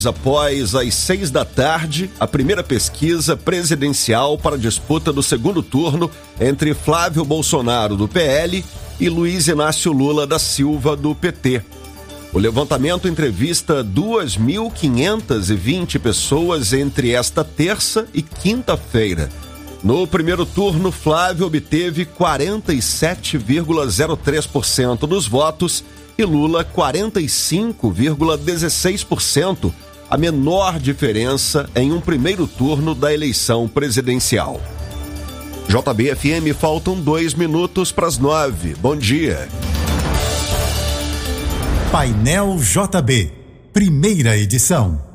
Após as 6 da tarde, a primeira pesquisa presidencial para a disputa do segundo turno entre Flávio Bolsonaro, do PL, e Luiz Inácio Lula da Silva, do PT. O levantamento entrevista 2.520 pessoas entre esta terça e quinta-feira. No primeiro turno, Flávio obteve 47,03% dos votos e Lula 45,16%, a menor diferença em um primeiro turno da eleição presidencial. JB-FM, faltam 2 minutos para as 9. Bom dia. Painel JB, primeira edição.